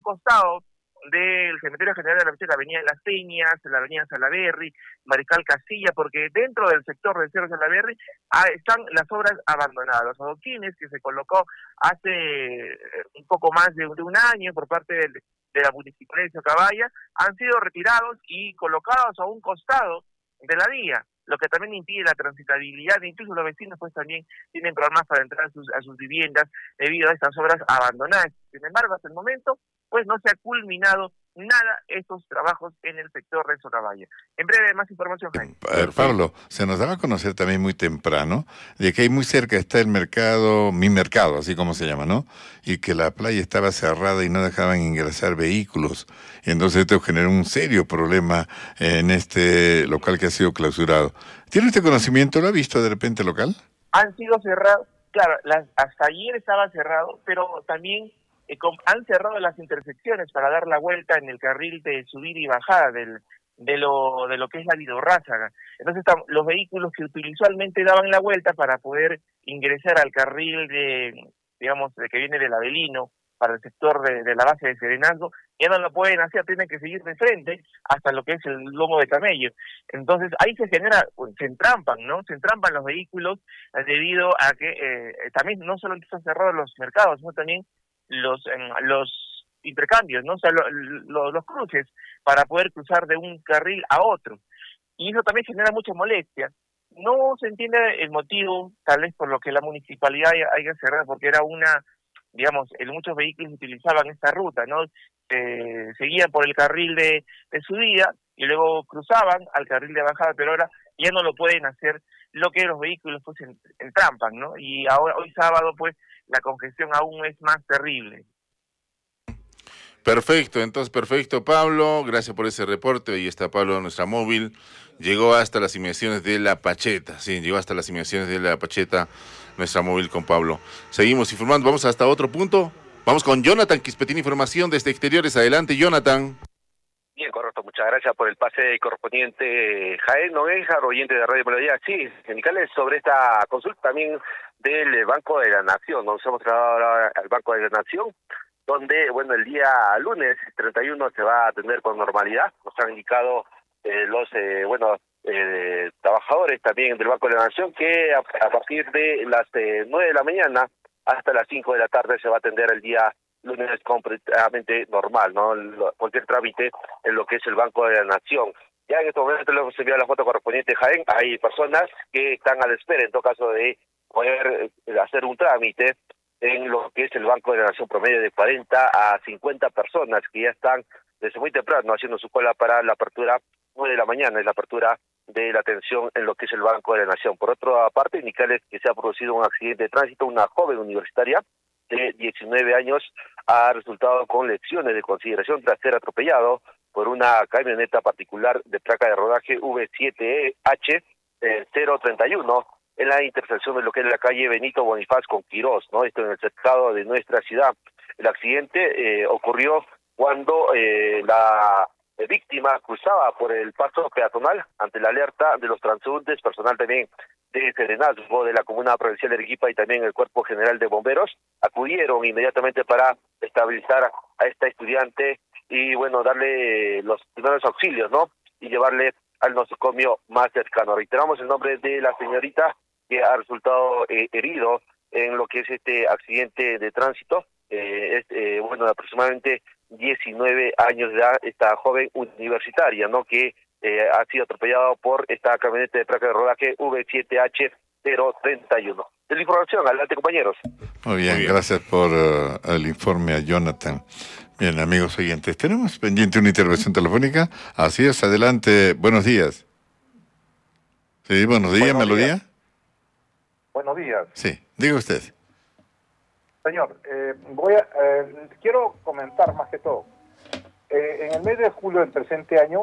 costado del Cementerio General de la Pacheta, Avenida de las Peñas, la Avenida Salaberry, Mariscal Castilla, porque dentro del sector del Cerro Salaberry están las obras abandonadas. Los adoquines que se colocó hace un poco más de un año por parte de la Municipalidad de Socabaya han sido retirados y colocados a un costado de la vía, lo que también impide la transitabilidad. Incluso los vecinos pues también tienen problemas para entrar a sus viviendas debido a estas obras abandonadas. Sin embargo, hasta el momento pues no se ha culminado nada estos trabajos en el sector de Socabaya. En breve, más información, Jaime. Pablo, se nos daba a conocer también muy temprano de que ahí muy cerca está el mercado, mi mercado, así como se llama, ¿no? Y que la playa estaba cerrada y no dejaban ingresar vehículos. Entonces esto generó un serio problema en este local que ha sido clausurado. ¿Tiene este conocimiento? ¿Lo ha visto de repente el local? Han sido cerrados, claro, hasta ayer estaba cerrado, pero también han cerrado las intersecciones para dar la vuelta en el carril de subida y bajada de lo que es la Vidorrázaga. Entonces los vehículos que usualmente daban la vuelta para poder ingresar al carril digamos, que viene del Avelino para el sector de la base de Serenazgo, ya no lo pueden hacer, tienen que seguir de frente hasta lo que es el lomo de camello. Entonces ahí se genera, se entrampan, ¿no? Se entrampan los vehículos debido a que también no solo están cerrados los mercados, sino también los intercambios, ¿no? O sea, los cruces para poder cruzar de un carril a otro. Y eso también genera mucha molestia. No se entiende el motivo, tal vez por lo que la municipalidad haya cerrado, porque era digamos, muchos vehículos utilizaban esta ruta, ¿no? Seguían por el carril de subida y luego cruzaban al carril de bajada, pero ahora ya no lo pueden hacer, lo que los vehículos pues entrampan, ¿no? Y ahora, hoy sábado, pues, la congestión aún es más terrible. Perfecto, entonces perfecto, Pablo, gracias por ese reporte. Ahí está Pablo, nuestra móvil, llegó hasta las inmediaciones de La Pacheta, sí, llegó hasta las inmediaciones de La Pacheta, nuestra móvil con Pablo. Seguimos informando, vamos hasta otro punto, vamos con Jonathan Quispetín, información desde exteriores, adelante Jonathan. Bien, correcto, muchas gracias por el pase correspondiente, Jaén Noguejar, oyente de Radio Melodía. Sí, sindicales, sobre esta consulta también del Banco de la Nación. Nos hemos trasladado ahora al Banco de la Nación, donde, bueno, el día lunes 31 se va a atender con normalidad. Nos han indicado los trabajadores también del Banco de la Nación que a partir de las 9 de la mañana hasta las 5 de la tarde se va a atender el día lunes completamente normal, ¿no? Cualquier trámite en lo que es el Banco de la Nación. Ya en este momento le hemos enviado la foto correspondiente, Jaén. Hay personas que están a la espera, en todo caso, de poder hacer un trámite en lo que es el Banco de la Nación, promedio de 40 a 50 personas que ya están desde muy temprano haciendo su cola para la apertura 9 de la mañana, es la apertura de la atención en lo que es el Banco de la Nación. Por otra parte, indicarles que se ha producido un accidente de tránsito, una joven universitaria de 19 años ha resultado con lesiones de consideración tras ser atropellado por una camioneta particular de placa de rodaje V7H031 en la intersección de lo que es la calle Benito Bonifaz con Quirós, ¿no? Esto en el cercado de nuestra ciudad. El accidente ocurrió cuando la víctima cruzaba por el paso peatonal ante la alerta de los transeúntes, personal también de Serenazgo de la Comuna Provincial de Arequipa y también el Cuerpo General de Bomberos acudieron inmediatamente para estabilizar a esta estudiante y, bueno, darle los primeros auxilios, ¿no? Y llevarle al nosocomio más cercano. Reiteramos el nombre de la señorita que ha resultado herido en lo que es este accidente de tránsito. Bueno, aproximadamente 19 años de edad, esta joven universitaria, ¿no? Que ha sido atropellado por esta camioneta de placa de rodaje V7H031. De la información, adelante compañeros. Muy bien, gracias por el informe a Jonathan. Bien, amigos oyentes, tenemos pendiente una intervención telefónica. Así es, adelante, buenos días. Sí, buenos días, Melodía. Buenos días. Sí, diga usted. Señor, quiero comentar más que todo. En el mes de julio del presente año,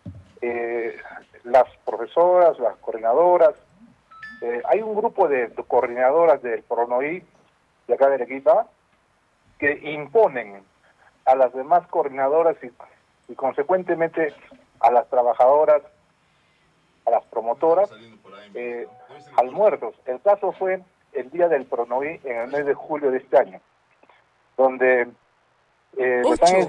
las profesoras, las coordinadoras, hay un grupo de coordinadoras del PRONOI de acá de Arequipa que imponen a las demás coordinadoras y consecuentemente a las trabajadoras, a las promotoras, almuerzos. El caso fue el día del PRONOI en el mes de julio de este año, donde les han